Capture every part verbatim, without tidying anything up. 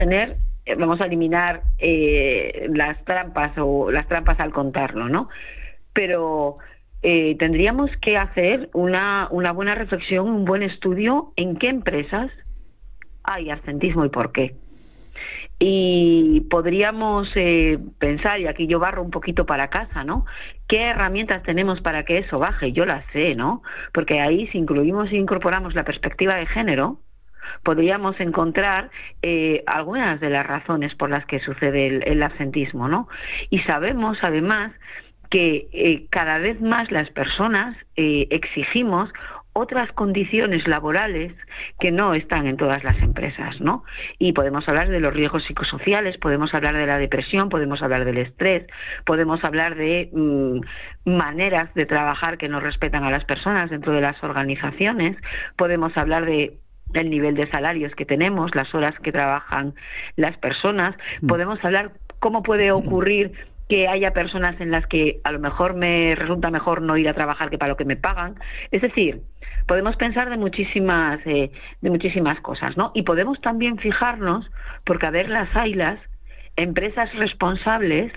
tener, eh, vamos a eliminar eh, las trampas o las trampas al contarlo, ¿no? Pero eh, tendríamos que hacer una, una buena reflexión, un buen estudio en qué empresas hay absentismo y por qué. Y podríamos eh, pensar, y aquí yo barro un poquito para casa, ¿no? ¿Qué herramientas tenemos para que eso baje? Yo las sé, ¿no? Porque ahí, si incluimos e incorporamos la perspectiva de género, podríamos encontrar eh, algunas de las razones por las que sucede el, el absentismo, ¿no? Y sabemos, además, que eh, cada vez más las personas eh, exigimos otras condiciones laborales que no están en todas las empresas, ¿no? Y podemos hablar de los riesgos psicosociales, podemos hablar de la depresión, podemos hablar del estrés, podemos hablar de mmm, maneras de trabajar que no respetan a las personas dentro de las organizaciones, podemos hablar de el nivel de salarios que tenemos, las horas que trabajan las personas, mm. podemos hablar cómo puede ocurrir que haya personas en las que a lo mejor me resulta mejor no ir a trabajar que para lo que me pagan. Es decir, podemos pensar de muchísimas eh, de muchísimas cosas, ¿no? Y podemos también fijarnos, porque a ver las haylas, empresas responsables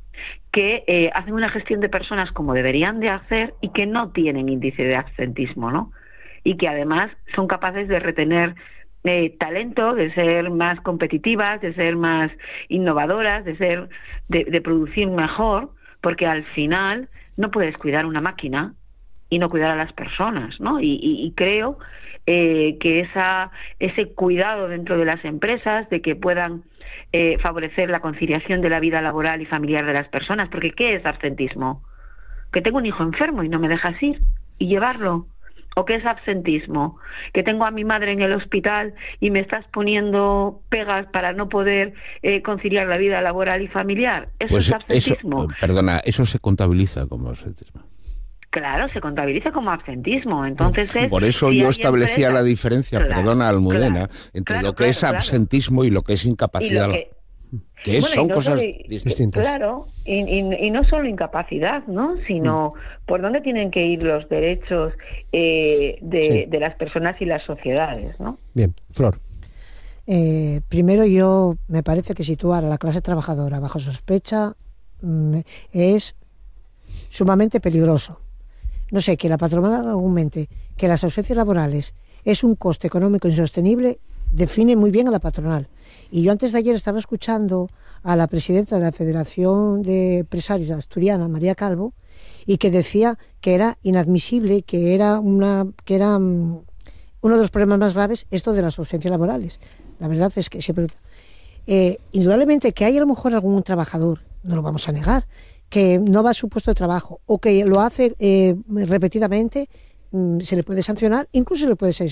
que eh, hacen una gestión de personas como deberían de hacer y que no tienen índice de absentismo, ¿no? Y que además son capaces de retener Eh, talento, de ser más competitivas, de ser más innovadoras, de ser de, de producir mejor, porque al final no puedes cuidar una máquina y no cuidar a las personas, ¿no? Y, y, y creo eh, que esa ese cuidado dentro de las empresas, de que puedan eh, favorecer la conciliación de la vida laboral y familiar de las personas, porque ¿qué es absentismo? Que tengo un hijo enfermo y no me dejas ir y llevarlo. ¿O qué es absentismo? Que tengo a mi madre en el hospital y me estás poniendo pegas para no poder eh, conciliar la vida laboral y familiar. ¿Eso pues es absentismo? Eso, perdona, eso se contabiliza como absentismo. Claro, se contabiliza como absentismo. Entonces es, Por eso si yo establecía empresas, la diferencia, claro, perdona, Almudena, claro, entre claro, lo que claro, es claro. absentismo y lo que es incapacidad. Y lo que, que es, bueno, son no cosas solo, distintas. Claro, y, y, y no solo incapacidad, ¿no? Sino mm. por dónde tienen que ir los derechos eh, de, sí. de las personas y las sociedades, ¿no? Bien, Flor. Eh, primero, yo me parece que situar a la clase trabajadora bajo sospecha mm, es sumamente peligroso. No sé, que la patronal argumente que las ausencias laborales es un coste económico insostenible, define muy bien a la patronal. Y yo antes de ayer estaba escuchando a la presidenta de la Federación de Empresarios Asturiana, María Calvo, y que decía que era inadmisible, que era una que era um, uno de los problemas más graves esto de las ausencias laborales. La verdad es que siempre eh, indudablemente que hay a lo mejor algún trabajador, no lo vamos a negar, que no va a su puesto de trabajo o que lo hace eh, repetidamente, se le puede sancionar, incluso se le puede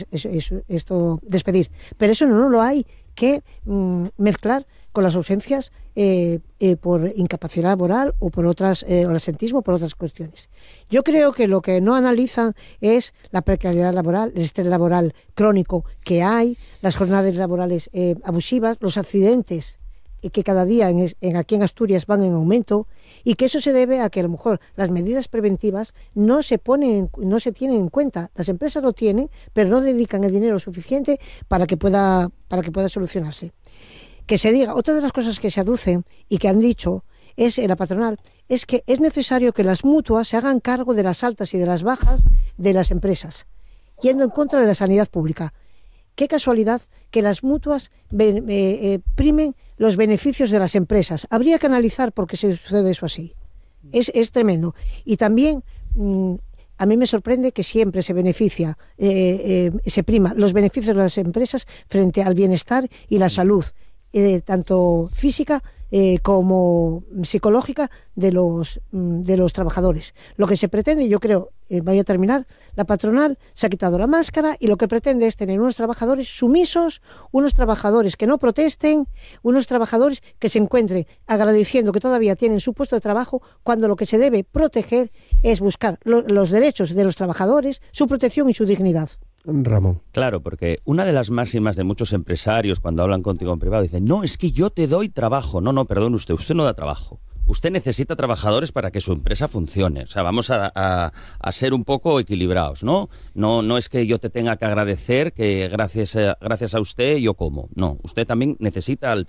esto despedir, pero eso no, no lo hay que mm, mezclar con las ausencias eh, eh, por incapacidad laboral o por otras eh, o absentismo, por otras cuestiones. Yo creo que lo que no analizan es la precariedad laboral, el estrés laboral crónico que hay, las jornadas laborales eh, abusivas, los accidentes que cada día en, en aquí en Asturias van en aumento, y que eso se debe a que a lo mejor las medidas preventivas no se ponen, no se tienen en cuenta. Las empresas lo tienen, pero no dedican el dinero suficiente para que pueda, para que pueda solucionarse. Que se diga, otra de las cosas que se aducen y que han dicho es en la patronal, es que es necesario que las mutuas se hagan cargo de las altas y de las bajas de las empresas, yendo en contra de la sanidad pública. Qué casualidad que las mutuas eh, eh, primen los beneficios de las empresas. Habría que analizar por qué se sucede eso así. Es, es tremendo. Y también mmm, a mí me sorprende que siempre se beneficia, eh, eh, se prima los beneficios de las empresas frente al bienestar y la salud, eh, tanto física eh, como psicológica de los, de los trabajadores. Lo que se pretende, yo creo, eh, voy a terminar, la patronal se ha quitado la máscara y lo que pretende es tener unos trabajadores sumisos, unos trabajadores que no protesten, unos trabajadores que se encuentren agradeciendo que todavía tienen su puesto de trabajo, cuando lo que se debe proteger es buscar lo, los derechos de los trabajadores, su protección y su dignidad. Ramón. Claro, porque una de las máximas de muchos empresarios cuando hablan contigo en privado dicen, no, es que yo te doy trabajo. No, no, perdón usted, usted no da trabajo. usted necesita trabajadores para que su empresa funcione. O sea, vamos a, a, a ser un poco equilibrados, ¿no? No, no es que yo te tenga que agradecer que gracias a, gracias a usted yo como. No, usted también necesita al